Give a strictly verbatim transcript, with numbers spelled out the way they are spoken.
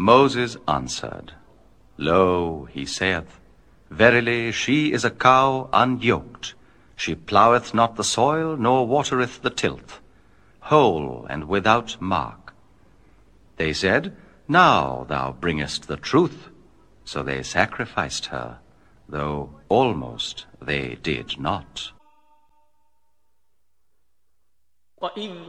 Moses answered, Lo, he saith, Verily she is a cow unyoked. She ploweth not the soil, nor watereth the tilth, whole and without mark. They said, Now thou bringest the truth. So they sacrificed her, though almost they did not. وَإِذْ